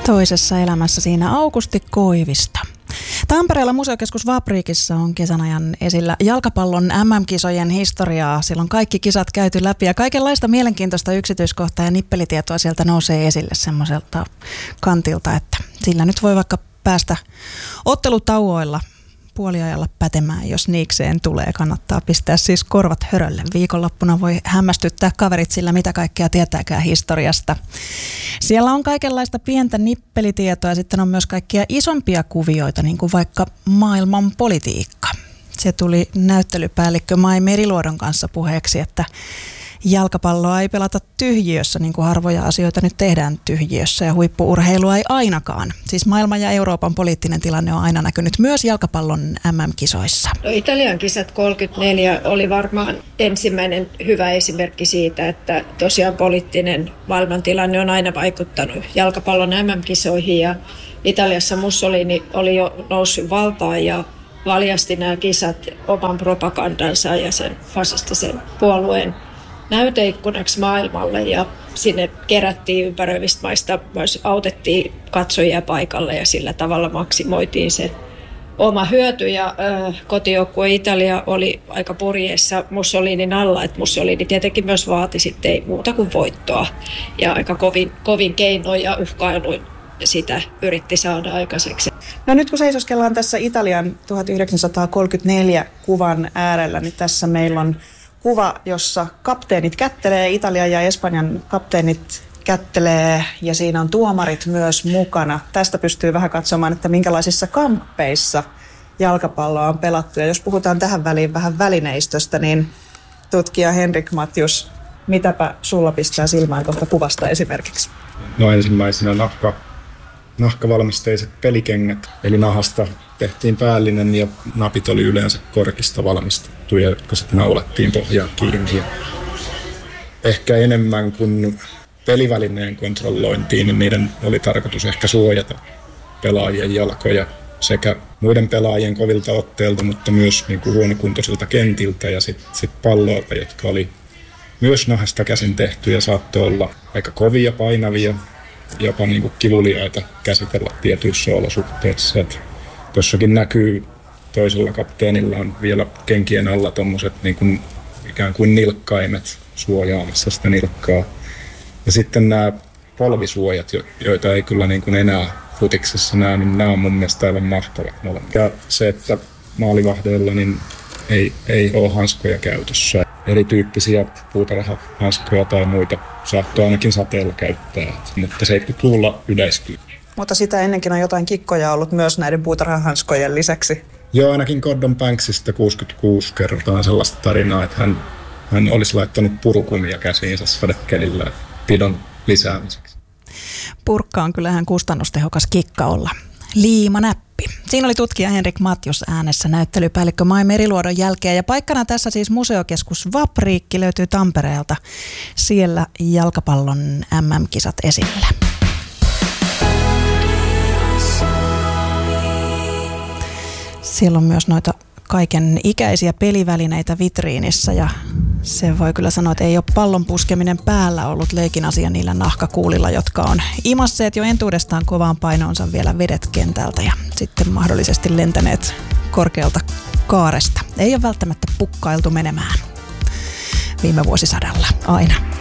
Toisessa elämässä siinä Aukusti Koivisto. Tampereella Museokeskus Vapriikissa on kesän ajan esillä jalkapallon MM-kisojen historiaa. Silloin kaikki kisat käyty läpi ja kaikenlaista mielenkiintoista yksityiskohtaa ja nippelitietoa sieltä nousee esille semmoiselta kantilta, että sillä nyt voi vaikka päästä ottelutauoilla puoliajalla pätemään, jos niikseen tulee. Kannattaa pistää siis korvat hörölle. Viikonloppuna voi hämmästyttää kaverit sillä, mitä kaikkea tietääkään historiasta. Siellä on kaikenlaista pientä nippelitietoa ja sitten on myös kaikkia isompia kuvioita, niin kuin vaikka maailman politiikka. Se tuli näyttelypäällikkö Mai Meriluodon kanssa puheeksi, että jalkapalloa ei pelata tyhjiössä, niin kuin harvoja asioita nyt tehdään tyhjiössä, ja huippu-urheilua ei ainakaan. Siis maailman ja Euroopan poliittinen tilanne on aina näkynyt myös jalkapallon MM-kisoissa. No, Italian kisat 34 oli varmaan ensimmäinen hyvä esimerkki siitä, että tosiaan poliittinen maailmantilanne on aina vaikuttanut jalkapallon MM-kisoihin, ja Italiassa Mussolini oli jo noussut valtaan ja valjasti nämä kisat oman propagandansa ja sen fasistisen puolueen näyteikkunaksi maailmalle, ja sinne kerättiin ympäröivistä maista, myös autettiin katsojia paikalle ja sillä tavalla maksimoitiin se oma hyöty. Ja kotijoukkue Italia oli aika purjeessa Mussolinin alla, että Mussolini tietenkin myös vaati sitten ei muuta kuin voittoa ja aika kovin keinoin ja uhkailuin sitä yritti saada aikaiseksi. No nyt kun seisoskellaan tässä Italian 1934 kuvan äärellä, niin tässä meillä on kuva, jossa kapteenit kättelee, Italian ja Espanjan kapteenit kättelee, ja siinä on tuomarit myös mukana. Tästä pystyy vähän katsomaan, että minkälaisissa kamppeissa jalkapalloa on pelattu. Ja jos puhutaan tähän väliin vähän välineistöstä, niin tutkija Henrik Matjus, mitäpä sulla pistää silmään tuolta kuvasta esimerkiksi? No ensimmäisenä nahkavalmisteiset pelikengät, eli nahasta tehtiin päällinen ja napit oli yleensä korkista valmistettuja, jotka sitten naulattiin pohjaan kiinni. Ja ehkä enemmän kuin pelivälineen kontrollointiin, niin niiden oli tarkoitus ehkä suojata pelaajien jalkoja sekä muiden pelaajien kovilta otteilta, mutta myös niin kuin huonokuntoisilta kentiltä ja sit palloilta, jotka oli myös nahasta käsin tehty ja saattoi olla aika kovia, painavia, jopa niin kuin kivuliaita käsitellä tietyissä olosuhteissa. Tuossakin näkyy, toisella kapteenilla on vielä kenkien alla tommoset niin kuin ikään kuin nilkkaimet suojaamassa sitä nilkkaa. Ja sitten nämä polvisuojat, joita ei kyllä niin kuin enää futiksessa näe, niin nämä on mun mielestä aivan mahtavat molemmat. Ja se, että maalivahdeilla niin ei ole hanskoja käytössä. Erityyppisiä puutarhahanskoja tai muita saattoi ainakin sateella käyttää, mutta 70-luvulla yleistyi. Mutta sitä ennenkin on jotain kikkoja ollut myös näiden puutarhahanskojen lisäksi. Joo, ainakin Gordon Banksista 66 kerrotaan sellaista tarinaa, että hän olisi laittanut purukumia käsiinsä sadekelillä pidon lisäämiseksi. Purkka on kyllähän kustannustehokas kikka olla. Liimanäppi. Siinä oli tutkija Henrik Matjus äänessä näyttelypäällikkö Mai Meriluodon jälkeen. Ja paikkana tässä siis Museokeskus Vapriikki löytyy Tampereelta. Siellä jalkapallon MM-kisat esillä. Siellä on myös noita kaiken ikäisiä pelivälineitä vitriinissä ja se voi kyllä sanoa, että ei ole pallon puskeminen päällä ollut leikin asia niillä nahkakuulilla, jotka on imasseet jo entuudestaan kovaan painoonsa vielä vedet kentältä ja sitten mahdollisesti lentäneet korkealta kaaresta. Ei ole välttämättä pukkailtu menemään viime vuosisadalla aina.